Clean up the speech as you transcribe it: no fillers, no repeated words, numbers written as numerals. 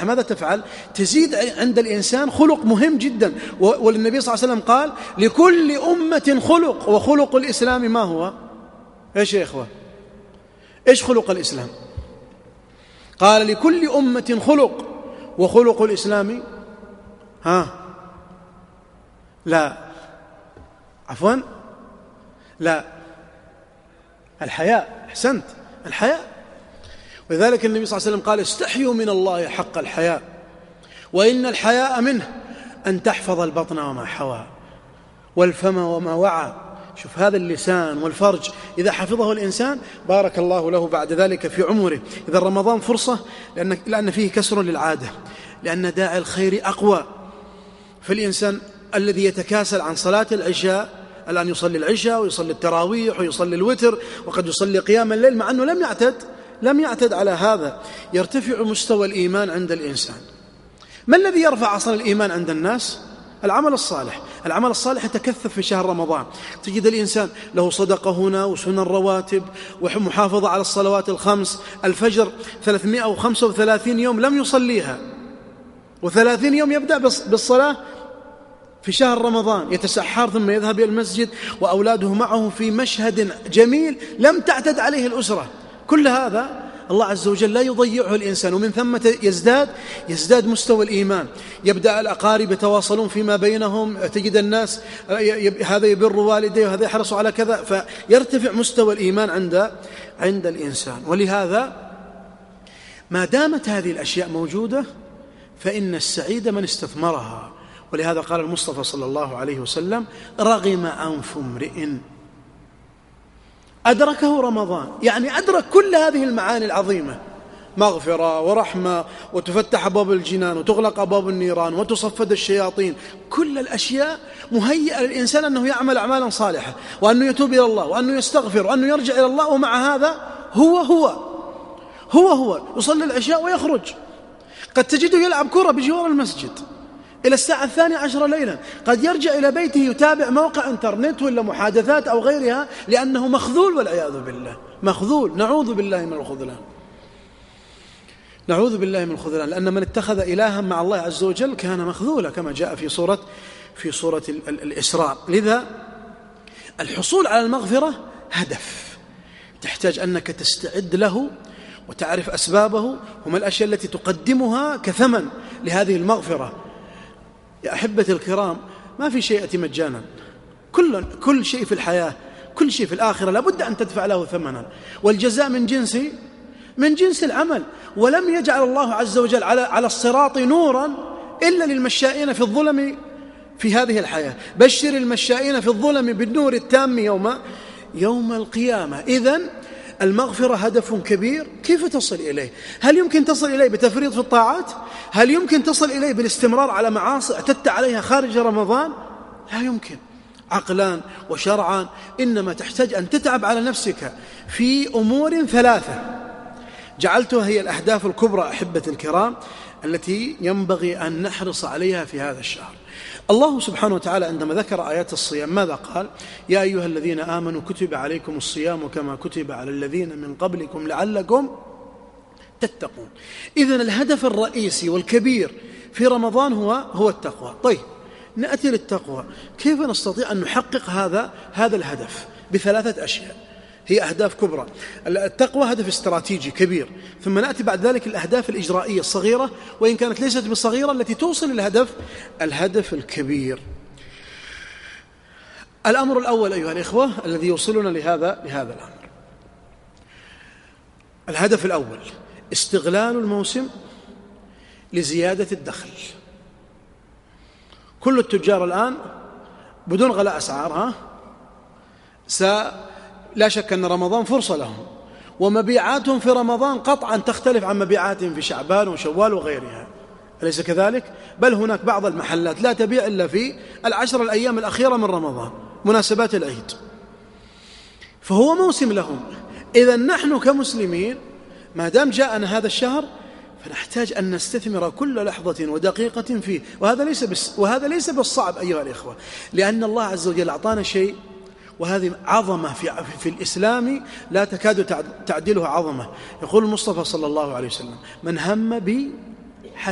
الصالحة ماذا تفعل؟ تزيد عند الإنسان خلق مهم جدا. والنبي صلى الله عليه وسلم قال لكل أمة خلق، وخلق الإسلام ما هو؟ إيش يا إخوة؟ إيش خلق الإسلام؟ قال لكل أمة خلق، وخلق الإسلام لا، عفوا، لا، الحياء. أحسنت، الحياء. ولذلك النبي صلى الله عليه وسلم قال استحيوا من الله حق الحياء، وإن الحياء منه أن تحفظ البطن وما حوى والفم وما وعى. شوف هذا اللسان والفرج إذا حفظه الإنسان بارك الله له بعد ذلك في عمره. إذا رمضان فرصة، لأن فيه كسر للعادة، لأن داعي الخير أقوى. فالإنسان الذي يتكاسل عن صلاة العشاء الآن يصلي العشاء ويصلي التراويح ويصلي الوتر وقد يصلي قيام الليل مع أنه لم يعتد على هذا. يرتفع مستوى الإيمان عند الإنسان. ما الذي يرفع أصل الإيمان عند الناس؟ العمل الصالح. العمل الصالح يتكثف في شهر رمضان. تجد الإنسان له صدقة هنا وسنن الرواتب ومحافظة على الصلوات الخمس. الفجر 335 يوم لم يصليها، و30 يوم يبدأ بالصلاة في شهر رمضان، يتسحر ثم يذهب إلى المسجد وأولاده معه في مشهد جميل لم تعتد عليه الأسرة. كل هذا الله عز وجل لا يضيعه الإنسان، ومن ثم يزداد مستوى الإيمان. يبدأ الأقارب يتواصلون فيما بينهم، تجد الناس هذا يبر والديه وهذا يحرص على كذا، فيرتفع مستوى الإيمان عند الإنسان. ولهذا ما دامت هذه الأشياء موجودة فإن السعيد من استثمرها. ولهذا قال المصطفى صلى الله عليه وسلم رغم أنف امرئ أدركه رمضان، يعني أدرك كل هذه المعاني العظيمة، مغفرة ورحمة وتفتح أبواب الجنان وتغلق أبواب النيران وتصفد الشياطين. كل الأشياء مهيئة للإنسان أنه يعمل أعمالا صالحة، وأنه يتوب إلى الله، وأنه يستغفر، وأنه يرجع إلى الله. ومع هذا هو يصلي العشاء ويخرج. قد تجده يلعب كرة بجوار المسجد إلى الساعة 12 ليلا. قد يرجع إلى بيته يتابع موقع انترنت ولا محادثات أو غيرها، لأنه مخذول والعياذ بالله، مخذول. نعوذ بالله من الخذلان، لأن من اتخذ إلها مع الله عز وجل كان مخذولا، كما جاء في سورة الإسراء. لذا الحصول على المغفرة هدف تحتاج أنك تستعد له وتعرف أسبابه وما الأشياء التي تقدمها كثمن لهذه المغفرة. يا أحبتي الكرام، ما في شيء يأتي مجانا. كل شيء في الحياة، كل شيء في الآخرة لابد أن تدفع له ثمنا، والجزاء من جنس العمل. ولم يجعل الله عز وجل على الصراط نورا إلا للمشائين في الظلم في هذه الحياة. بشر المشائين في الظلم بالنور التام يوم القيامة. إذن المغفرة هدف كبير. كيف تصل إليه؟ هل يمكن تصل إليه بتفريط في الطاعات؟ هل يمكن تصل إليه بالاستمرار على معاصي اعتدت عليها خارج رمضان؟ لا يمكن، عقلان وشرعان. إنما تحتاج أن تتعب على نفسك في أمور 3 جعلتها هي الأهداف الكبرى أحبتي الكرام التي ينبغي أن نحرص عليها في هذا الشهر. الله سبحانه وتعالى عندما ذكر آيات الصيام ماذا قال؟ يا أيها الذين آمنوا كتب عليكم الصيام كما كتب على الذين من قبلكم لعلكم تتقون. إذن الهدف الرئيسي والكبير في رمضان هو التقوى. طيب، نأتي للتقوى. كيف نستطيع أن نحقق هذا الهدف؟ ب3 أشياء هي أهداف كبرى. التقوى هدف استراتيجي كبير، ثم نأتي بعد ذلك الأهداف الإجرائية الصغيرة، وإن كانت ليست بالصغيرة، التي توصل الهدف الكبير. الأمر الأول أيها الإخوة الذي يوصلنا لهذا الأمر، الهدف الأول استغلال الموسم لزيادة الدخل. كل التجار الآن بدون غلاء أسعار لا شك أن رمضان فرصة لهم، ومبيعاتهم في رمضان قطعا تختلف عن مبيعاتهم في شعبان وشوال وغيرها، أليس كذلك؟ بل هناك بعض المحلات لا تبيع إلا في 10 الأيام الأخيرة من رمضان، مناسبات العيد، فهو موسم لهم. إذن نحن كمسلمين ما دام جاءنا هذا الشهر فنحتاج أن نستثمر كل لحظة ودقيقة فيه، وهذا ليس بالصعب أيها الإخوة، لأن الله عز وجل أعطانا شيء، وهذه عظمة في الإسلام لا تكاد تعدلها عظمة. يقول المصطفى صلى الله عليه وسلم من هم